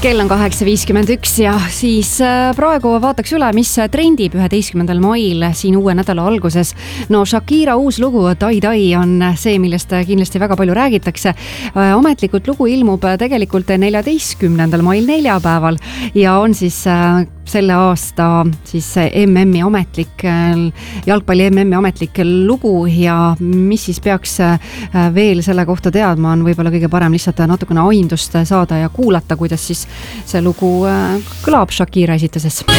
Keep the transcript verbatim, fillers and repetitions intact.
kell on kaheksa viiskümmend üks ja siis praegu vaataks üle, mis trendib üheteistkümnendal mail siin uue nädala alguses. No Shakira uus lugu Tai Tai on see, millest kindlasti väga palju räägitakse. Ametlikult lugu ilmub tegelikult neljateistkümnendal mail neljapäeval ja on siis selle aasta siis M M-i ametlik, jalgpalli M M-i ametlik lugu ja mis siis peaks veel selle kohta teadma, on võib-olla kõige parem lihtsalt natukene aimdust saada ja kuulata, kuidas siis see lugu kõlab Shakira esituses.